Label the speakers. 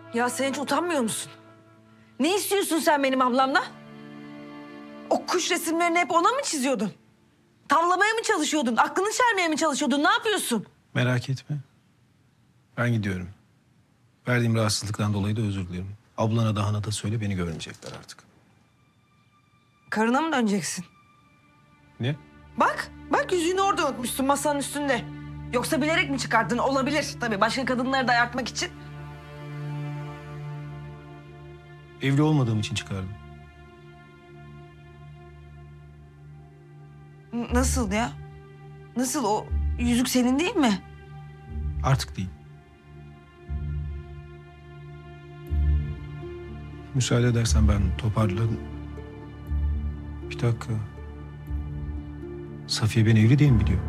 Speaker 1: Ya sen hiç utanmıyor musun? Ne istiyorsun sen benim ablamdan? O kuş resimlerini hep ona mı çiziyordun? Tavlamaya mı çalışıyordun? Aklını çelmeye mi çalışıyordun? Ne yapıyorsun?
Speaker 2: Merak etme. Ben gidiyorum. Verdiğim rahatsızlıktan dolayı da özür dilerim. Ablana da Han'a da söyle, beni görmeyecekler artık.
Speaker 1: Karına mı döneceksin?
Speaker 2: Ne?
Speaker 1: Bak yüzüğünü orada unutmuşsun masanın üstünde. Yoksa bilerek mi çıkardın? Olabilir tabii başka kadınları da ayartmak için.
Speaker 2: Evli olmadığım için çıkardım.
Speaker 1: Nasıl ya? Nasıl o yüzük senin değil mi?
Speaker 2: Artık değil. Müsaade edersen ben toparlarım. Bir dakika. Safiye ben evli değil mi biliyor?